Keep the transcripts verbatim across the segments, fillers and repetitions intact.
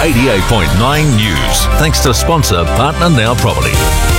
eighty-eight point nine News. Thanks to sponsor Partner Now Property.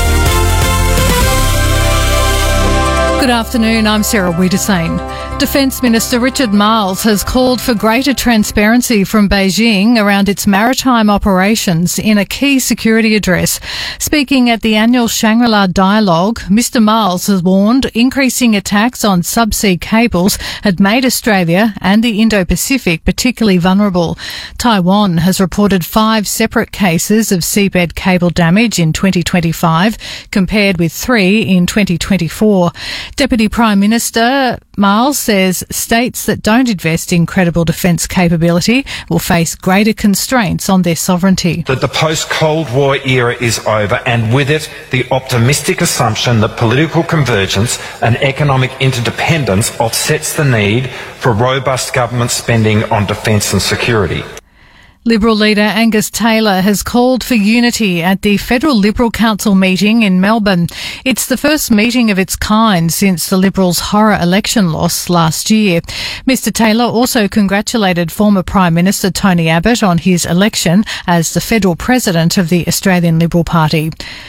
Good afternoon, I'm Sarah Wiedersane. Defence Minister Richard Marles has called for greater transparency from Beijing around its maritime operations in a key security address. Speaking at the annual Shangri-La Dialogue, Mr Marles has warned increasing attacks on subsea cables had made Australia and the Indo-Pacific particularly vulnerable. Taiwan has reported five separate cases of seabed cable damage in twenty twenty-five, compared with three in twenty twenty-four. Deputy Prime Minister Marles says states that don't invest in credible defence capability will face greater constraints on their sovereignty. That the post-Cold War era is over, and with it the optimistic assumption that political convergence and economic interdependence offsets the need for robust government spending on defence and security. Liberal leader Angus Taylor has called for unity at the Federal Liberal Council meeting in Melbourne. It's the first meeting of its kind since the Liberals' horror election loss last year. Mr Taylor also congratulated former Prime Minister Tony Abbott on his election as the federal president of the Australian Liberal Party.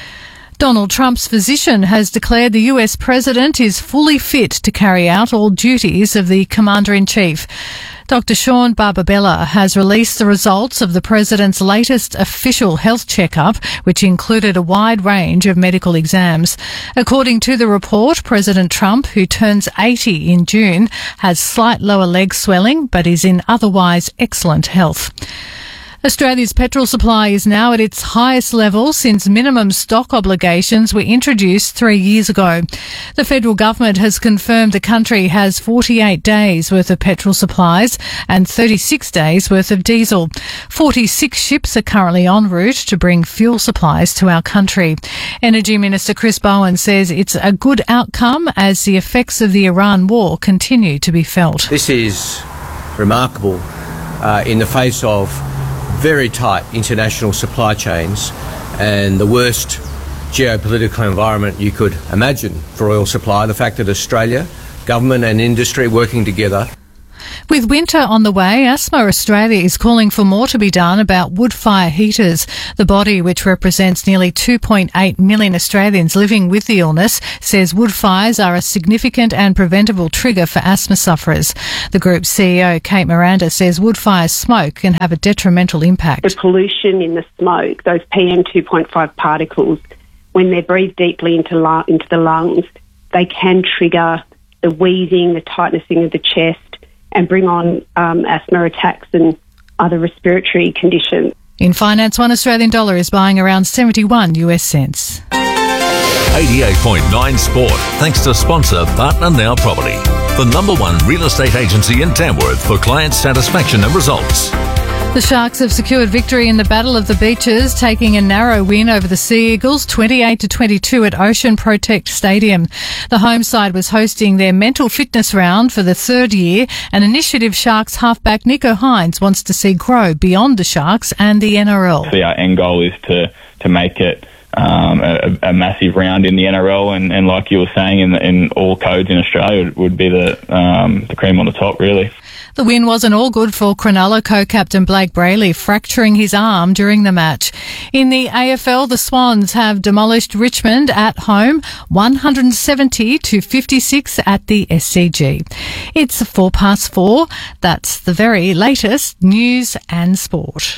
Donald Trump's physician has declared the U S president is fully fit to carry out all duties of the Commander-in-Chief. Doctor Sean Barbabella has released the results of the president's latest official health checkup, which included a wide range of medical exams. According to the report, President Trump, who turns eighty in June, has slight lower leg swelling but is in otherwise excellent health. Australia's petrol supply is now at its highest level since minimum stock obligations were introduced three years ago. The federal government has confirmed the country has forty-eight days worth of petrol supplies and thirty-six days worth of diesel. forty-six ships are currently en route to bring fuel supplies to our country. Energy Minister Chris Bowen says it's a good outcome as the effects of the Iran war continue to be felt. This is remarkable uh, in the face of very tight international supply chains and the worst geopolitical environment you could imagine for oil supply. The fact that Australia, government and industry working together. With winter on the way, Asthma Australia is calling for more to be done about wood fire heaters. The body, which represents nearly two point eight million Australians living with the illness, says wood fires are a significant and preventable trigger for asthma sufferers. The group's C E O, Kate Miranda, says wood fire smoke can have a detrimental impact. The pollution in the smoke, those P M two point five particles, when they're breathed deeply into, lu- into the lungs, they can trigger the wheezing, the tightening of the chest, and bring on um, asthma attacks and other respiratory conditions. In finance, one Australian dollar is buying around seventy-one US cents. eighty-eight point nine Sport, thanks to sponsor Partner Now Property, the number one real estate agency in Tamworth for client satisfaction and results. The Sharks have secured victory in the Battle of the Beaches, taking a narrow win over the Sea Eagles, twenty-eight to twenty-two at Ocean Protect Stadium. The home side was hosting their mental fitness round for the third year, and Initiative Sharks halfback Nico Hines wants to see grow beyond the Sharks and the N R L. So our end goal is to, to make it um, a, a massive round in the N R L, and, and like you were saying, in, in all codes in Australia, it would be the, um, the cream on the top, really. The win wasn't all good for Cronulla co-captain Blake Brayley, fracturing his arm during the match. In the A F L, the Swans have demolished Richmond at home, one hundred seventy to fifty-six at the S C G. It's four past four. That's the very latest news and sport.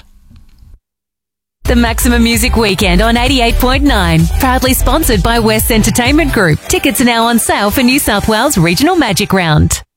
The Maximum Music Weekend on eighty-eight point nine. Proudly sponsored by West Entertainment Group. Tickets are now on sale for New South Wales Regional Magic Round.